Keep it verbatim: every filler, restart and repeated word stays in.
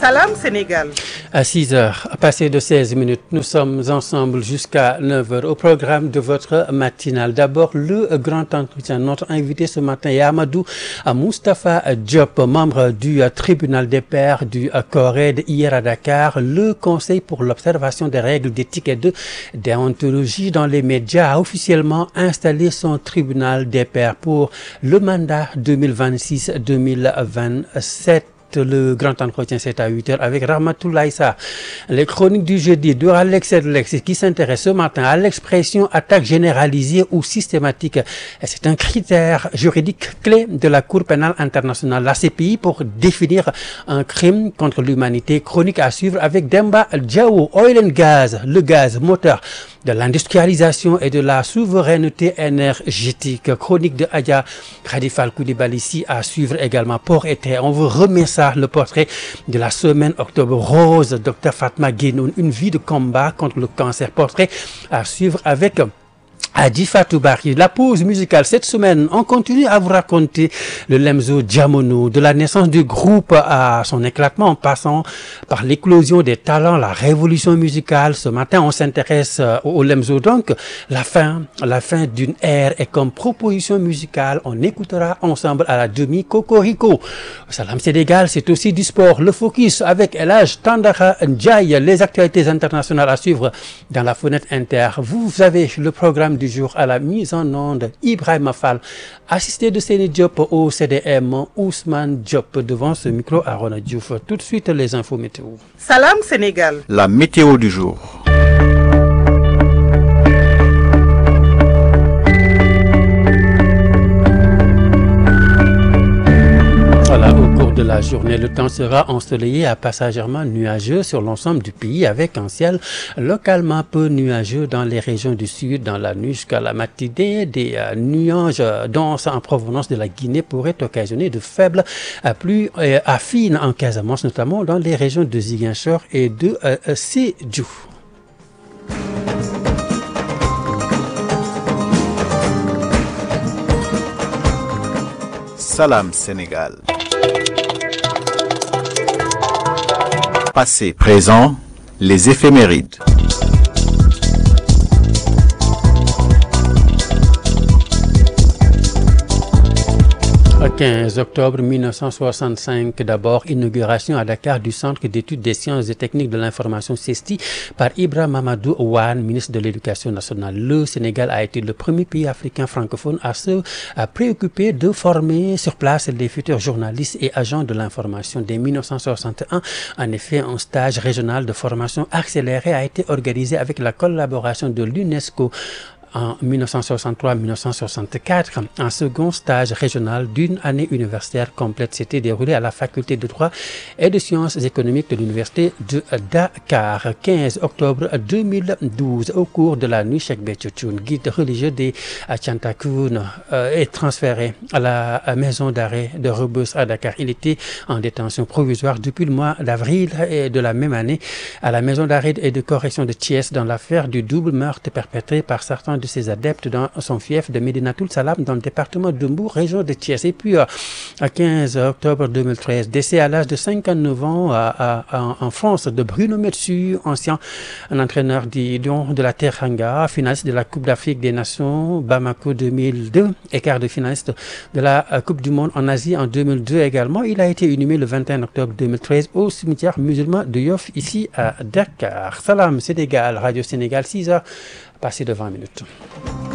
Salam Sénégal. À six heures, passé de seize minutes, nous sommes ensemble jusqu'à neuf heures au programme de votre matinale. D'abord, le grand entretien. Notre invité ce matin est Amadou Moustapha Diop, membre du tribunal des pairs du CORED hier à Dakar. Le Conseil pour l'observation des règles d'éthique et de déontologie dans les médias a officiellement installé son tribunal des pairs pour le mandat deux mille vingt-six deux mille vingt-sept. Le grand entretien, c'est à huit heures avec Rahmatoulaye Sarr. Les chroniques du jeudi de Alex et Lex qui s'intéresse ce matin à l'expression attaque généralisée ou systématique. C'est un critère juridique clé de la Cour pénale internationale, la C P I, pour définir un crime contre l'humanité. Chronique à suivre avec Demba Diawo. Oil and Gaz, le gaz moteur de l'industrialisation et de la souveraineté énergétique. Chronique de Adja Khadifal Koulibaly à suivre également. Port et terre. On vous remet ça, le portrait de la semaine Octobre Rose, Docteur Fatma Guenoun, une vie de combat contre le cancer. Portrait à suivre avec Adi Fatou Bari. La pause musicale cette semaine, on continue à vous raconter le Lemzo Diamono, de la naissance du groupe à son éclatement en passant par l'éclosion des talents, la révolution musicale. Ce matin, on s'intéresse au Lemzo, donc la fin, la fin d'une ère, et comme proposition musicale, on écoutera ensemble à la demi Cocorico. Salam Sénégal, c'est aussi du sport. Le focus avec El Hadj Tandakha Ndiaye, les actualités internationales à suivre dans la fenêtre inter. Vous avez le programme du jour à la mise en onde, Ibrahima Fall, assisté de Séné Diop au C D M, Ousmane Diop devant ce micro, Arona Diouf. Tout de suite, les infos météo. Salam Sénégal. La météo du jour. Voilà, au cours de la journée, le temps sera ensoleillé à passagèrement nuageux sur l'ensemble du pays, avec un ciel localement peu nuageux dans les régions du sud. Dans la nuit jusqu'à la matinée, des euh, nuages denses en provenance de la Guinée pourraient occasionner de faibles euh, pluies euh, affines en Casamance, notamment dans les régions de Ziguinchor et de euh, Sédhiou. Salam Sénégal. Passé, présent, les éphémérides. quinze octobre mille neuf cent soixante-cinq, d'abord, inauguration à Dakar du Centre d'études des sciences et techniques de l'information CESTI par Ibrahima Mamadou Ouane, ministre de l'Éducation nationale. Le Sénégal a été le premier pays africain francophone à se à préoccuper de former sur place les futurs journalistes et agents de l'information. Dès mille neuf cent soixante et un, en effet, un stage régional de formation accélérée a été organisé avec la collaboration de l'UNESCO. En mille neuf cent soixante-trois mille neuf cent soixante-quatre, un second stage régional d'une année universitaire complète s'était déroulé à la faculté de droit et de sciences économiques de l'université de Dakar. quinze octobre deux mille douze, au cours de la nuit, Cheikh Béthio Thioune, guide religieux des Thiantakoun, euh, est transféré à la maison d'arrêt de Rebeuss à Dakar. Il était en détention provisoire depuis le mois d'avril de la même année à la maison d'arrêt et de correction de Thiès dans l'affaire du double meurtre perpétré par certains de ses adeptes dans son fief de Médinatoul Salam dans le département de Mbour, région de Thiès. Et puis, euh, à quinze octobre deux mille treize, décès à l'âge de cinquante-neuf ans à, à, en France de Bruno Metsu, ancien un entraîneur du Lion de la Teranga, finaliste de la Coupe d'Afrique des Nations Bamako deux mille deux et quart de finaliste de la Coupe du Monde en Asie en deux mille deux également. Il a été inhumé le vingt et un octobre deux mille treize au cimetière musulman de Yoff, ici à Dakar. Salam Sénégal, Radio Sénégal, six heures. Passé de vingt minutes.